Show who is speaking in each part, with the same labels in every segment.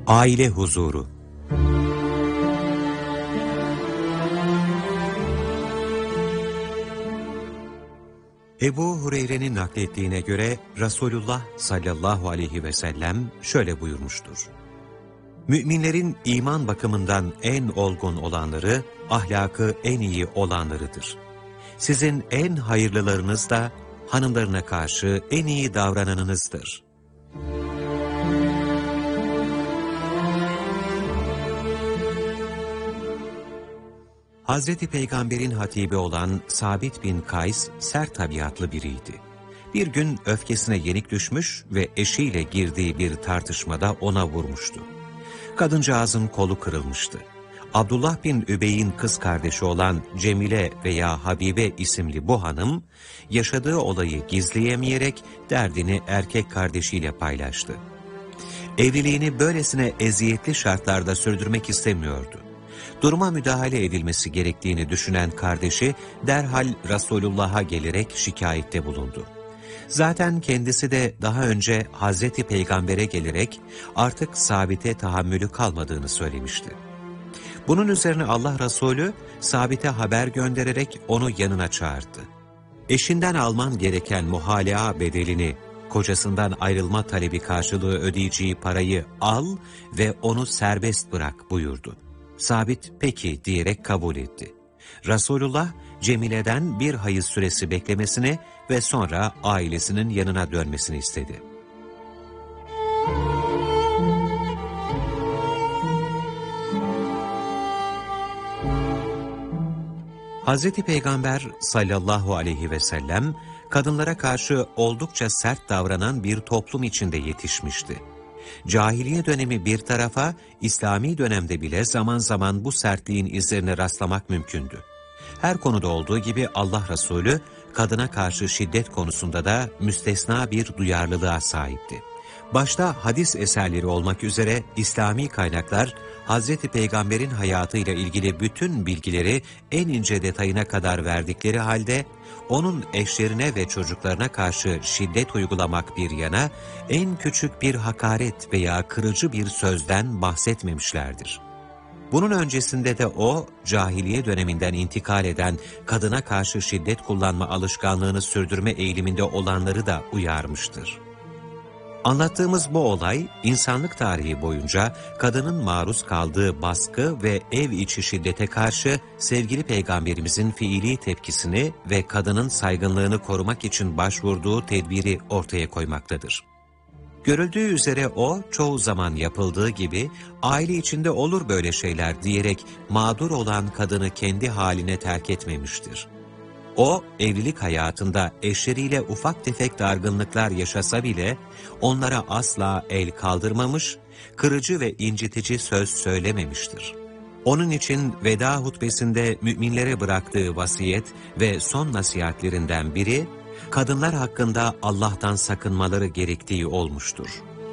Speaker 1: Aile huzuru. Ebu Hureyre'nin naklettiğine göre Resulullah sallallahu aleyhi ve sellem şöyle buyurmuştur. Müminlerin iman bakımından en olgun olanları, ahlakı en iyi olanlarıdır. Sizin en hayırlılarınız da hanımlarına karşı en iyi davrananınızdır. Hazreti Peygamber'in hatibi olan Sabit bin Kays sert tabiatlı biriydi. Bir gün öfkesine yenik düşmüş ve eşiyle girdiği bir tartışmada ona vurmuştu. Kadıncağızın kolu kırılmıştı. Abdullah bin Übey'in kız kardeşi olan Cemile veya Habibe isimli bu hanım, yaşadığı olayı gizleyemeyerek derdini erkek kardeşiyle paylaştı. Evliliğini böylesine eziyetli şartlarda sürdürmek istemiyordu. Duruma müdahale edilmesi gerektiğini düşünen kardeşi derhal Resulullah'a gelerek şikayette bulundu. Zaten kendisi de daha önce Hazreti Peygamber'e gelerek artık Sabit'e tahammülü kalmadığını söylemişti. Bunun üzerine Allah Resulü Sabit'e haber göndererek onu yanına çağırdı. Eşinden alman gereken muhalea bedelini, kocasından ayrılma talebi karşılığı ödeyeceği parayı al ve onu serbest bırak buyurdu. Sabit peki diyerek kabul etti. Resulullah Cemile'den bir hayız süresi beklemesini ve sonra ailesinin yanına dönmesini istedi. Hazreti Peygamber sallallahu aleyhi ve sellem kadınlara karşı oldukça sert davranan bir toplum içinde yetişmişti. Cahiliye dönemi bir tarafa, İslami dönemde bile zaman zaman bu sertliğin izlerine rastlamak mümkündü. Her konuda olduğu gibi Allah Resulü, kadına karşı şiddet konusunda da müstesna bir duyarlılığa sahipti. Başta hadis eserleri olmak üzere İslami kaynaklar, Hazreti Peygamber'in hayatıyla ilgili bütün bilgileri en ince detayına kadar verdikleri halde, onun eşlerine ve çocuklarına karşı şiddet uygulamak bir yana, en küçük bir hakaret veya kırıcı bir sözden bahsetmemişlerdir. Bunun öncesinde de o, cahiliye döneminden intikal eden kadına karşı şiddet kullanma alışkanlığını sürdürme eğiliminde olanları da uyarmıştır. Anlattığımız bu olay, insanlık tarihi boyunca kadının maruz kaldığı baskı ve ev içi şiddete karşı sevgili Peygamberimizin fiili tepkisini ve kadının saygınlığını korumak için başvurduğu tedbiri ortaya koymaktadır. Görüldüğü üzere o, çoğu zaman yapıldığı gibi, aile içinde olur böyle şeyler diyerek mağdur olan kadını kendi haline terk etmemiştir. O, evlilik hayatında eşleriyle ufak tefek dargınlıklar yaşasa bile, onlara asla el kaldırmamış, kırıcı ve incitici söz söylememiştir. Onun için veda hutbesinde müminlere bıraktığı vasiyet ve son nasihatlerinden biri, kadınlar hakkında Allah'tan sakınmaları gerektiği olmuştur.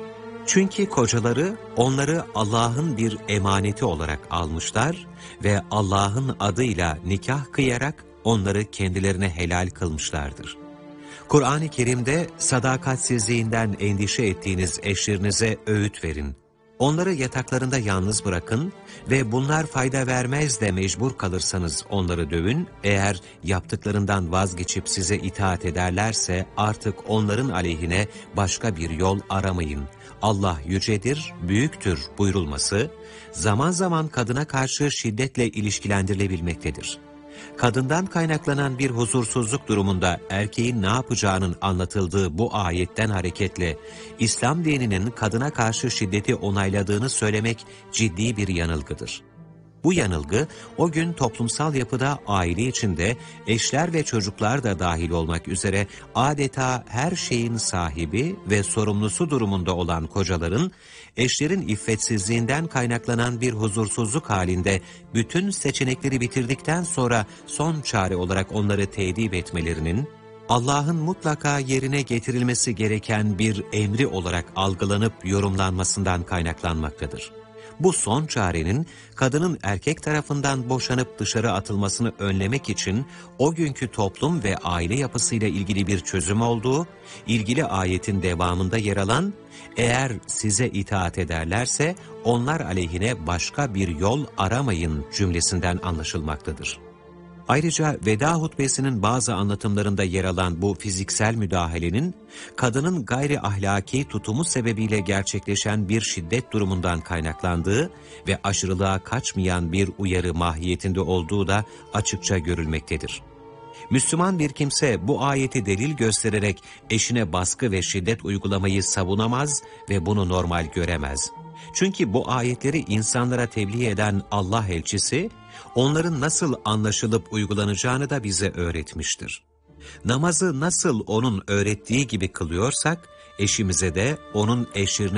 Speaker 1: Çünkü kocaları onları Allah'ın bir emaneti olarak almışlar ve Allah'ın adıyla nikah kıyarak onları kendilerine helal kılmışlardır. Kur'an-ı Kerim'de sadakatsizliğinden endişe ettiğiniz eşlerinize öğüt verin. Onları yataklarında yalnız bırakın ve bunlar fayda vermez de mecbur kalırsanız onları dövün. Eğer yaptıklarından vazgeçip size itaat ederlerse artık onların aleyhine başka bir yol aramayın. Allah yücedir, büyüktür buyurulması zaman zaman kadına karşı şiddetle ilişkilendirilebilmektedir. Kadından kaynaklanan bir huzursuzluk durumunda erkeğin ne yapacağının anlatıldığı bu ayetten hareketle İslam dininin kadına karşı şiddeti onayladığını söylemek ciddi bir yanılgıdır. Bu yanılgı o gün toplumsal yapıda aile içinde eşler ve çocuklar da dahil olmak üzere adeta her şeyin sahibi ve sorumlusu durumunda olan kocaların eşlerin iffetsizliğinden kaynaklanan bir huzursuzluk halinde bütün seçenekleri bitirdikten sonra son çare olarak onları tedip etmelerinin Allah'ın mutlaka yerine getirilmesi gereken bir emri olarak algılanıp yorumlanmasından kaynaklanmaktadır. Bu son çarenin kadının erkek tarafından boşanıp dışarı atılmasını önlemek için o günkü toplum ve aile yapısıyla ilgili bir çözüm olduğu, ilgili ayetin devamında yer alan, eğer size itaat ederlerse onlar aleyhine başka bir yol aramayın cümlesinden anlaşılmaktadır. Ayrıca veda hutbesinin bazı anlatımlarında yer alan bu fiziksel müdahalenin, kadının gayri ahlaki tutumu sebebiyle gerçekleşen bir şiddet durumundan kaynaklandığı ve aşırılığa kaçmayan bir uyarı mahiyetinde olduğu da açıkça görülmektedir. Müslüman bir kimse bu ayeti delil göstererek eşine baskı ve şiddet uygulamayı savunamaz ve bunu normal göremez. Çünkü bu ayetleri insanlara tebliğ eden Allah elçisi, onların nasıl anlaşılıp uygulanacağını da bize öğretmiştir. Namazı nasıl onun öğrettiği gibi kılıyorsak, eşimize de onun eşlerine